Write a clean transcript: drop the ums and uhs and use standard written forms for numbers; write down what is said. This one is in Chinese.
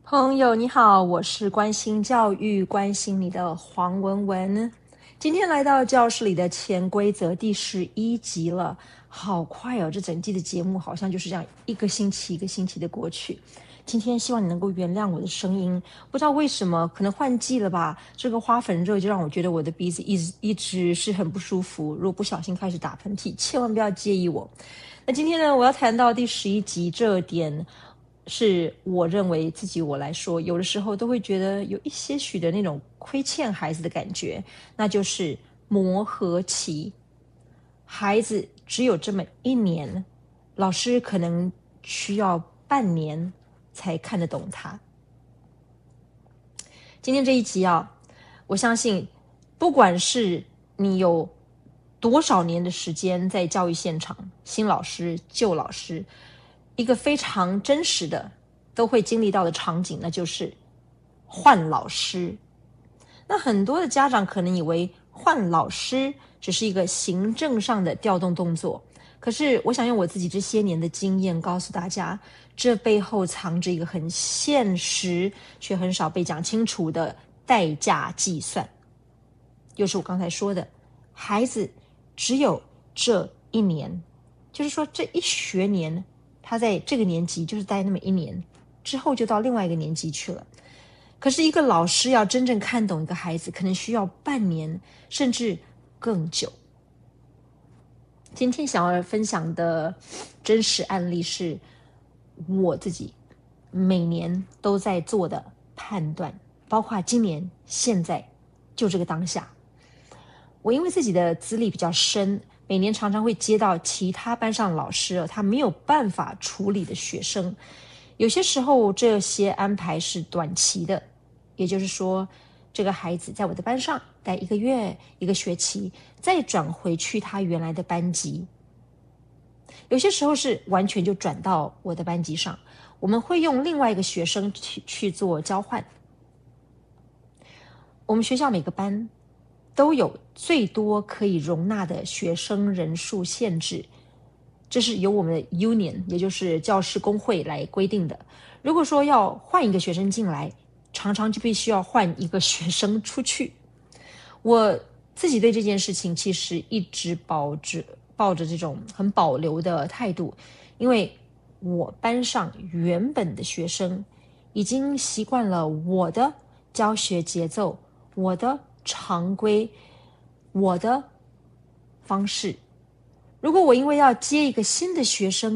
朋友你好，我是关心教育、关心你的黄文文。今天来到教室里的潜规则第11集了，好快哦！这整季的节目好像就是这样一个星期一个星期的过去。今天希望你能够原谅我的声音，不知道为什么，可能换季了吧？这个花粉热就让我觉得我的鼻子一直是很不舒服。如果不小心开始打喷嚏，千万不要介意我。那今天呢，我要谈到第11集这点。是我认为自己我来说，有的时候都会觉得有一些许的那种亏欠孩子的感觉，那就是磨合期。孩子只有这么一年，老师可能需要半年才看得懂他。今天这一集啊，我相信不管是你有多少年的时间在教育现场，新老师旧老师，一个非常真实的都会经历到的场景，那就是换老师。那很多的家长可能以为换老师只是一个行政上的调动动作，可是我想用我自己这些年的经验告诉大家，这背后藏着一个很现实却很少被讲清楚的代价计算。又是我刚才说的，孩子只有这一年，就是说这一学年他在这个年级就是待那么一年，之后就到另外一个年级去了。可是一个老师要真正看懂一个孩子，可能需要半年甚至更久。今天想要分享的真实案例是我自己每年都在做的判断，包括今年现在就这个当下。我因为自己的资历比较深，每年常常会接到其他班上的老师他没有办法处理的学生。有些时候这些安排是短期的，也就是说这个孩子在我的班上待1个月1个学期，再转回去他原来的班级。有些时候是完全就转到我的班级上，我们会用另外一个学生去做交换。我们学校每个班都有最多可以容纳的学生人数限制，这是由我们的 union， 也就是教师工会来规定的。如果说要换一个学生进来，常常就必须要换一个学生出去。我自己对这件事情其实一直抱着这种很保留的态度，因为我班上原本的学生已经习惯了我的教学节奏，我的常规，我的方式。如果我因为要接一个新的学生